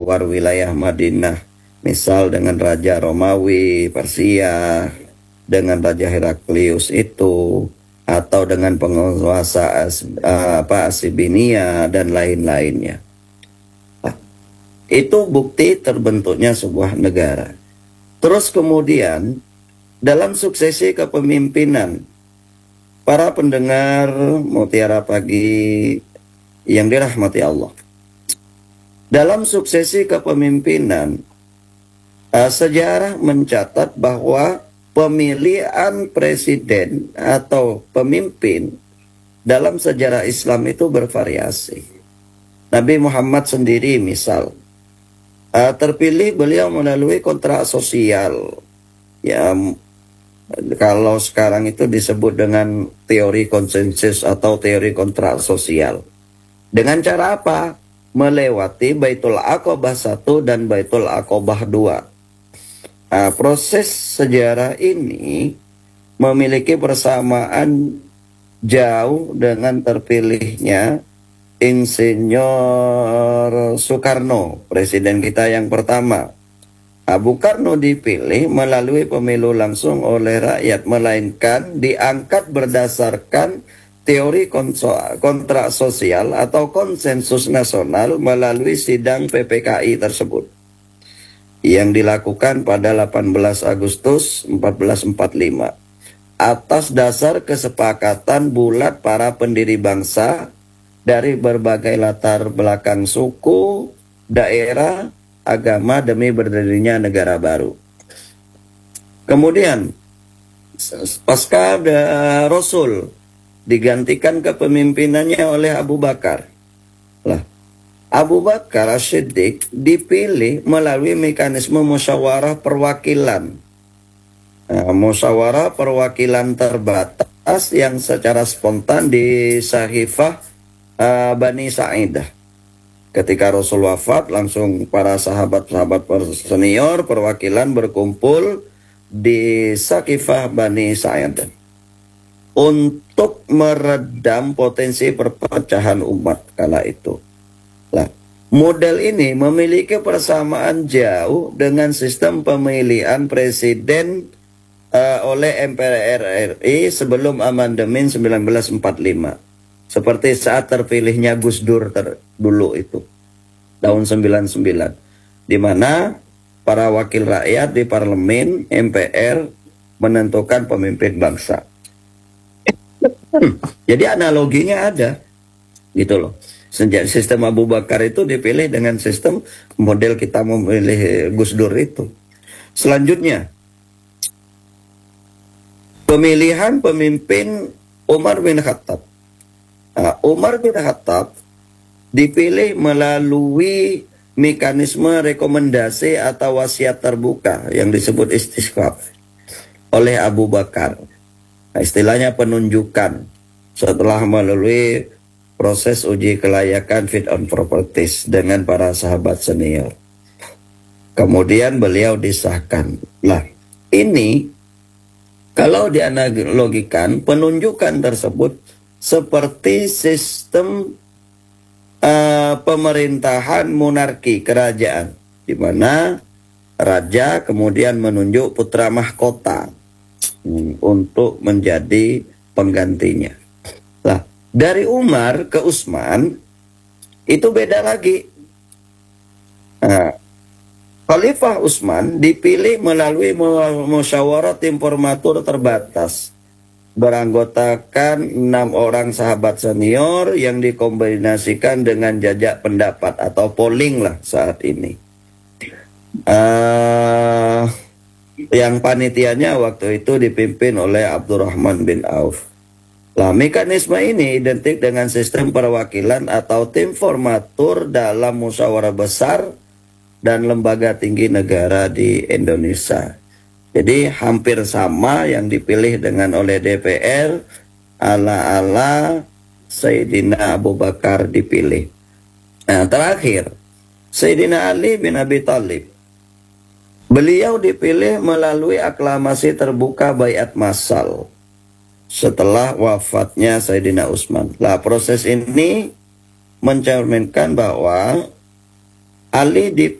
luar wilayah Madinah. Misal dengan Raja Romawi, Persia, dengan Raja Heraklius itu, atau dengan penguasa Asibinia dan lain-lainnya. Nah, itu bukti terbentuknya sebuah negara. Terus kemudian dalam suksesi kepemimpinan, para pendengar Mutiara Pagi yang dirahmati Allah, dalam suksesi kepemimpinan, sejarah mencatat bahwa pemilihan presiden atau pemimpin dalam sejarah Islam itu bervariasi. Nabi Muhammad sendiri misal, terpilih beliau melalui kontrak sosial. Ya, kalau sekarang itu disebut dengan teori konsensus atau teori kontrak sosial. Dengan cara apa? Melewati Baitul Aqabah 1 dan Baitul Aqabah 2. Proses sejarah ini memiliki persamaan jauh dengan terpilihnya Insinyur Soekarno, presiden kita yang pertama. Bung Karno dipilih melalui pemilu langsung oleh rakyat, melainkan diangkat berdasarkan teori kontrak sosial atau konsensus nasional melalui sidang PPKI tersebut, yang dilakukan pada 18 Agustus 1445 atas dasar kesepakatan bulat para pendiri bangsa dari berbagai latar belakang suku, daerah, agama demi berdirinya negara baru. Kemudian pasca Rasul digantikan kepemimpinannya oleh Abu Bakar. Lah, Abu Bakar As-Siddiq dipilih melalui mekanisme musyawarah perwakilan. Musyawarah perwakilan terbatas yang secara spontan di Sahifah Bani Sa'idah. Ketika Rasul wafat, langsung para sahabat-sahabat senior perwakilan berkumpul di Saqifah Bani Sa'idah untuk meredam potensi perpecahan umat kala itu. Nah, model ini memiliki persamaan jauh dengan sistem pemilihan presiden oleh MPR RI sebelum amandemen 1945. Seperti saat terpilihnya Gus Dur dulu itu, tahun 99. Di mana para wakil rakyat di parlemen, MPR, menentukan pemimpin bangsa. Jadi analoginya ada, gitu loh. Sejak sistem Abu Bakar itu dipilih dengan sistem model kita memilih Gus Dur itu. Selanjutnya, pemilihan pemimpin Umar bin Khattab. Umar bin Khattab dipilih melalui mekanisme rekomendasi atau wasiat terbuka yang disebut istisqaf oleh Abu Bakar. Istilahnya penunjukan setelah melalui proses uji kelayakan fit on properties dengan para sahabat senior. Kemudian beliau disahkan. Nah, ini kalau dianalogikan, penunjukan tersebut seperti sistem pemerintahan monarki kerajaan, di mana raja kemudian menunjuk putra mahkota untuk menjadi penggantinya. Nah, dari Umar ke Utsman itu beda lagi. Khalifah Utsman dipilih melalui musyawarah informatur terbatas, beranggotakan 6 orang sahabat senior yang dikombinasikan dengan jajak pendapat atau polling lah saat ini. Yang panitianya waktu itu dipimpin oleh Abdurrahman bin Auf. Nah, mekanisme ini identik dengan sistem perwakilan atau tim formatur dalam musyawarah besar dan lembaga tinggi negara di Indonesia. Jadi hampir sama yang dipilih dengan oleh DPR ala-ala Sayyidina Abu Bakar dipilih. Nah, terakhir, Sayyidina Ali bin Abi Thalib. Beliau dipilih melalui aklamasi terbuka baiat massal setelah wafatnya Sayyidina Utsman. Nah, proses ini mencerminkan bahwa Ali dipilih